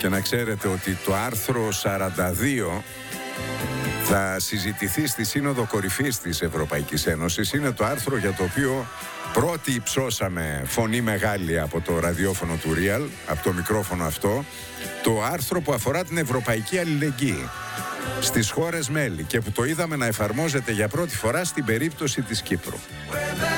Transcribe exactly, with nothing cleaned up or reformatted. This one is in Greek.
Και να ξέρετε ότι το άρθρο σαράντα δύο θα συζητηθεί στη Σύνοδο Κορυφής της Ευρωπαϊκής Ένωσης. Είναι το άρθρο για το οποίο πρώτοι υψώσαμε φωνή μεγάλη από το ραδιόφωνο του Real, από το μικρόφωνο αυτό, το άρθρο που αφορά την ευρωπαϊκή αλληλεγγύη στις χώρες μέλη και που το είδαμε να εφαρμόζεται για πρώτη φορά στην περίπτωση της Κύπρου.